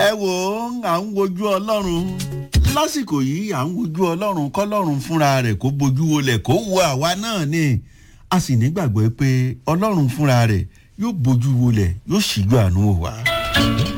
ẹ wò ó à ń wojú ọlọ́run lásìkò yìí à ń wojú ọlọ́run kọ́lọ́run fúnra rẹ̀ kó bojú wolẹ̀ kó wo àwa náà ni a sì nígbàgbọ́ pé ọlọ́run fúnra rẹ̀ yóò bojú wolẹ̀ yóò ṣíjú àánú wò wá.